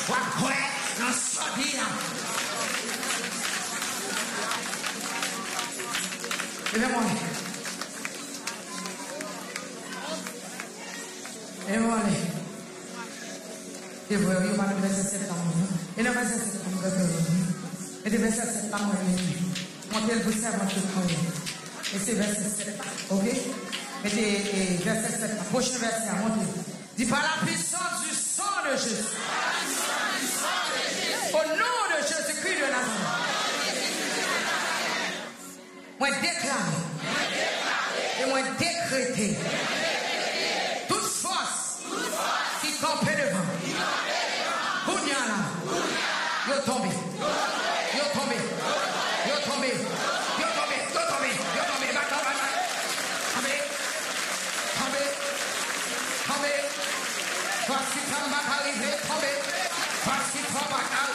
Wakwe, non so dire. Et bien, moi. Et voilà. Et voilà, il y a un verset septembre. Et le verset septembre, et le verset septembre, montez le verset avant de courir. Et c'est verset 7. Ok? Mettez verset 7. Prochain verset, montez. Dis par la puissance du sang de Jésus. Au nom de Jésus-Christ de Nazareth. Moi déclare. Et moi décréter. Toute force qui campait devant. Kounyala. Yo tombé. Yo tombé. Yo tombé. Yo tombé. Yo tombé. Yo tombé. Tombé. Tombé. Tombé. Parce qu'il tombe à arriver. Tombé. Parce qu'il tombe à